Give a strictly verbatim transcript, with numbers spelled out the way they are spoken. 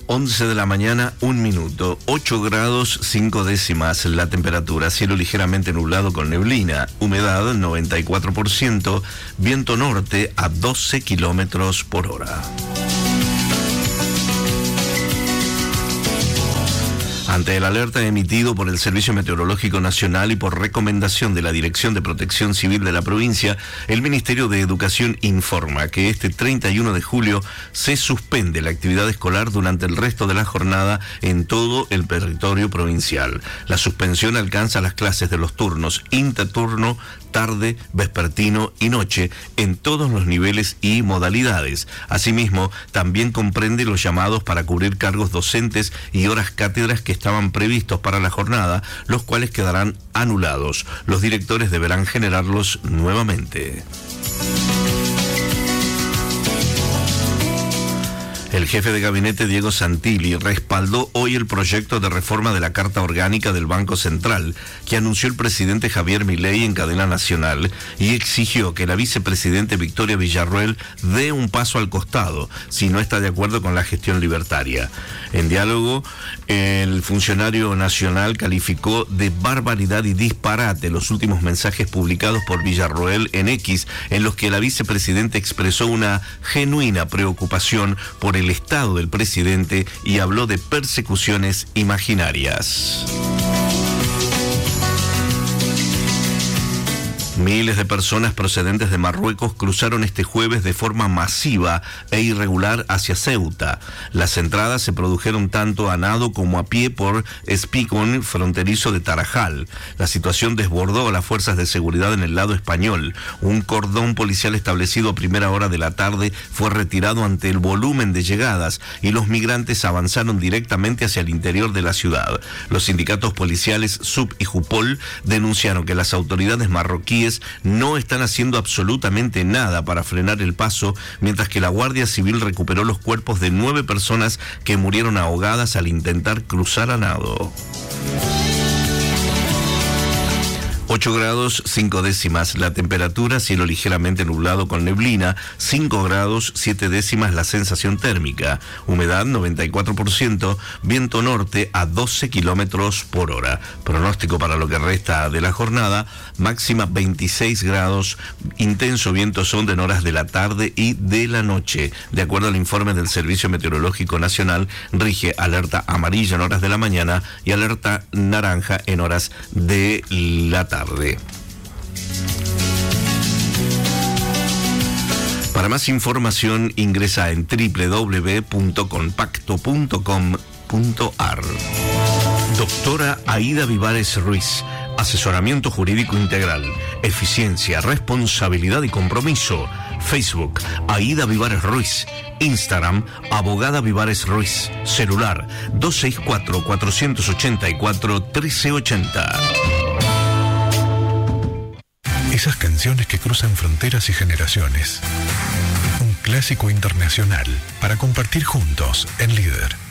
once de la mañana, un minuto, ocho grados cinco décimas la temperatura, cielo ligeramente nublado con neblina, humedad noventa y cuatro por ciento, viento norte a doce kilómetros por hora. Ante el alerta emitido por el Servicio Meteorológico Nacional y por recomendación de la Dirección de Protección Civil de la provincia, el Ministerio de Educación informa que este treinta y uno de julio se suspende la actividad escolar durante el resto de la jornada en todo el territorio provincial. La suspensión alcanza las clases de los turnos interturno, tarde, vespertino y noche en todos los niveles y modalidades. Asimismo, también comprende los llamados para cubrir cargos docentes y horas cátedras que estaban previstos para la jornada, los cuales quedarán anulados. Los directores deberán generarlos nuevamente. El jefe de gabinete Diego Santilli respaldó hoy el proyecto de reforma de la Carta Orgánica del Banco Central que anunció el presidente Javier Milei en cadena nacional y exigió que la vicepresidente Victoria Villarroel dé un paso al costado si no está de acuerdo con la gestión libertaria. En diálogo, el funcionario nacional calificó de barbaridad y disparate los últimos mensajes publicados por Villarroel en X, en los que la vicepresidenta expresó una genuina preocupación por el el estado del presidente y habló de persecuciones imaginarias. Miles de personas procedentes de Marruecos cruzaron este jueves de forma masiva e irregular hacia Ceuta. Las entradas se produjeron tanto a nado como a pie por Espicón, fronterizo de Tarajal. La situación desbordó a las fuerzas de seguridad en el lado español. Un cordón policial establecido a primera hora de la tarde fue retirado ante el volumen de llegadas y los migrantes avanzaron directamente hacia el interior de la ciudad. Los sindicatos policiales S U B y Jupol denunciaron que las autoridades marroquíes no están haciendo absolutamente nada para frenar el paso, mientras que la Guardia Civil recuperó los cuerpos de nueve personas que murieron ahogadas al intentar cruzar a nado. ocho grados cinco décimas la temperatura, cielo ligeramente nublado con neblina, cinco grados siete décimas la sensación térmica, humedad noventa y cuatro por ciento, viento norte a doce kilómetros por hora. Pronóstico para lo que resta de la jornada, máxima veintiséis grados, intenso viento son en horas de la tarde y de la noche. De acuerdo al informe del Servicio Meteorológico Nacional, rige alerta amarilla en horas de la mañana y alerta naranja en horas de la tarde. Para más información ingresa en doble u doble u doble u punto compacto punto com punto a r. Doctora Aida Vivares Ruiz, asesoramiento jurídico integral, eficiencia, responsabilidad y compromiso. Facebook, Aida Vivares Ruiz. Instagram, Abogada Vivares Ruiz. Celular, dos seis cuatro, cuatro ocho cuatro, uno tres ocho cero. Esas canciones que cruzan fronteras y generaciones. Un clásico internacional para compartir juntos en Líder.